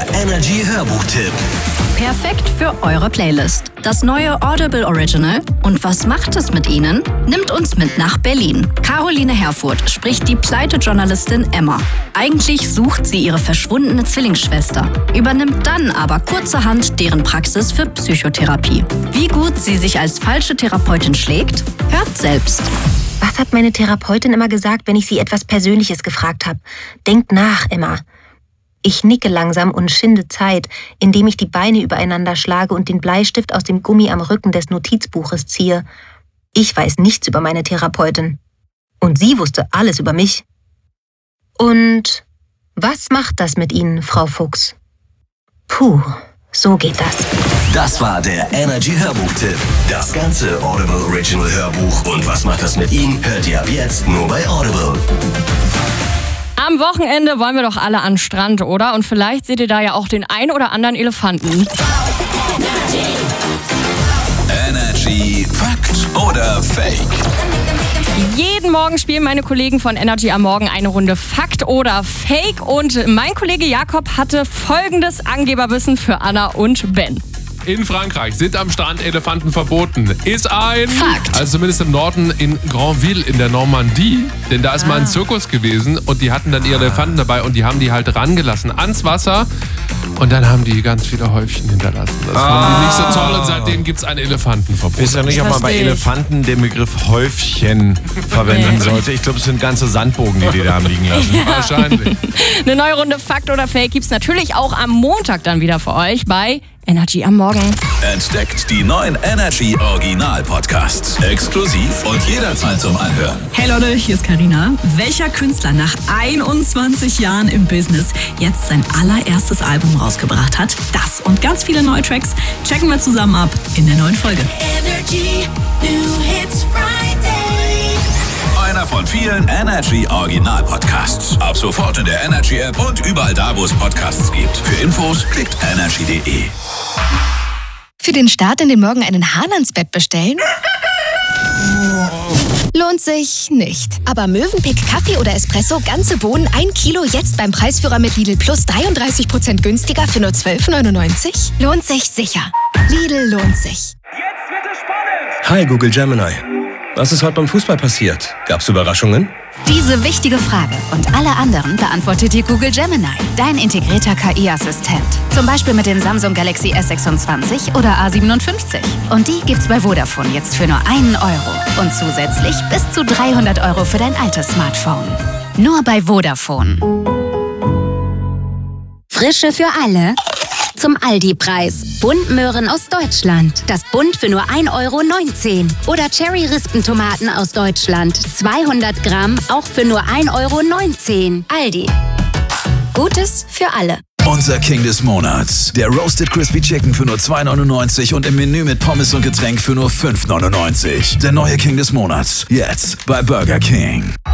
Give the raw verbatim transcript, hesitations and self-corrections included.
der Energy Hörbuchtipp. Perfekt für eure Playlist. Das neue Audible Original Und was macht es mit Ihnen? Nimmt uns mit nach Berlin. Caroline Herfurth spricht die Pleite-Journalistin Emma. Eigentlich sucht sie ihre verschwundene Zwillingsschwester, übernimmt dann aber kurzerhand deren Praxis für Psychotherapie. Wie gut sie sich als falsche Therapeutin schlägt? Hört selbst. Was hat meine Therapeutin immer gesagt, wenn ich sie etwas Persönliches gefragt habe? Denkt nach, Emma. Ich nicke langsam und schinde Zeit, indem ich die Beine übereinander schlage und den Bleistift aus dem Gummi am Rücken des Notizbuches ziehe. Ich weiß nichts über meine Therapeutin. Und sie wusste alles über mich. Und was macht das mit Ihnen, Frau Fuchs? Puh, so geht das. Das war der Energy Hörbuchtipp. Das ganze Audible Original Hörbuch Und was macht das mit Ihnen? Hört ihr ab jetzt nur bei Audible. Am Wochenende wollen wir doch alle an den Strand, oder? Und vielleicht seht ihr da ja auch den ein oder anderen Elefanten. Energy Fakt oder Fake? Jeden Morgen spielen meine Kollegen von Energy am Morgen eine Runde Fakt oder Fake. Und mein Kollege Jakob hatte folgendes Angeberwissen für Anna und Ben. In Frankreich sind am Strand Elefanten verboten. Ist ein Fakt. Also zumindest im Norden in Granville in der Normandie. Denn da ist ah. mal ein Zirkus gewesen und die hatten dann ihre Elefanten dabei und die haben die halt rangelassen ans Wasser. Und dann haben die ganz viele Häufchen hinterlassen. Das ah. fanden die nicht so toll und seitdem gibt es ein Elefantenverbot. Ich weiß ja nicht, ob man bei Elefanten den Begriff Häufchen verwenden sollte. Ich glaube, es sind ganze Sandbogen, die die da haben liegen lassen. Ja. Wahrscheinlich. Eine neue Runde Fakt oder Fake gibt es natürlich auch am Montag dann wieder für euch bei Energy am Morgen. Entdeckt die neuen Energy Original Podcasts. Exklusiv und jederzeit zum Anhören. Hey Leute, hier ist Carina. Welcher Künstler nach einundzwanzig Jahren im Business jetzt sein allererstes Album rausgebracht hat? Das und ganz viele neue Tracks checken wir zusammen ab in der neuen Folge. Energy New Hits Friday. Einer von vielen Energy Original Podcasts. Ab sofort in der Energy App und überall da, wo es Podcasts gibt. Für Infos klickt energy punkt de. Für den Start in den Morgen einen Hahn ans Bett bestellen? Lohnt sich nicht. Aber Mövenpick Kaffee oder Espresso, ganze Bohnen, ein Kilo jetzt beim Preisführer mit Lidl Plus dreiunddreißig Prozent günstiger für nur zwölf neunundneunzig? Lohnt sich sicher. Lidl lohnt sich. Jetzt wird es spannend. Hi Google Gemini. Was ist heute beim Fußball passiert? Gab's Überraschungen? Diese wichtige Frage und alle anderen beantwortet dir Google Gemini, dein integrierter K I-Assistent. Zum Beispiel mit dem Samsung Galaxy S sechsundzwanzig oder A siebenundfünfzig. Und die gibt's bei Vodafone jetzt für nur einen Euro. Und zusätzlich bis zu dreihundert Euro für dein altes Smartphone. Nur bei Vodafone. Frische für alle. Zum Aldi-Preis. Buntmöhren aus Deutschland. Das Bunt für nur ein Euro neunzehn. Oder Cherry-Rispentomaten aus Deutschland. zweihundert Gramm, auch für nur ein Euro neunzehn. Aldi. Gutes für alle. Unser King des Monats. Der Roasted Crispy Chicken für nur zwei neunundneunzig und im Menü mit Pommes und Getränk für nur fünf neunundneunzig. Der neue King des Monats. Jetzt bei Burger King.